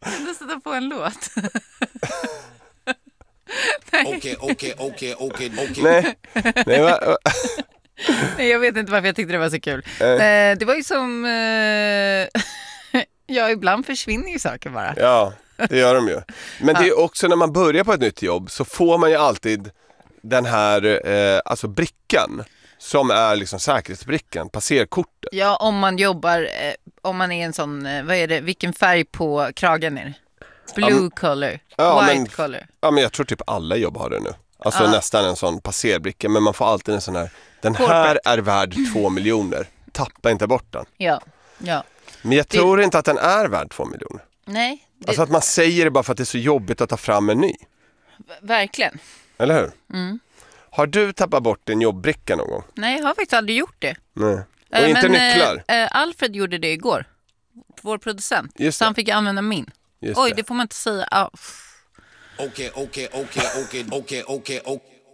Kan du sätta på en låt? Okej. Nej, Nej, jag vet inte varför jag tyckte det var så kul. Det var ju som... ja, ibland försvinner ju saker bara. ja, det gör de ju. Men det är också när man börjar på ett nytt jobb så får man ju alltid den här alltså brickan som är liksom säkerhetsbrickan, passerkortet. Ja, om man jobbar, om man är en sån, vad är det, vilken färg på kragen är det? Blue color, white color. Ja, men jag tror typ alla jobb har det nu. Alltså nästan en sån passerbricka, men man får alltid en sån här, den här är värd 2 miljoner. Tappa inte bort den. Ja. Men jag tror inte att den är värd 2 miljoner. Nej. Alltså att man säger det bara för att det är så jobbigt att ta fram en ny. Verkligen. Eller hur? Har du tappat bort din jobbbricka någon gång? Nej, jag har faktiskt aldrig gjort det. Nej. Och inte nycklar? Alfred gjorde det igår. Vår producent. Just så det. han fick använda min. Just Oj, det. det får man inte säga. Okej.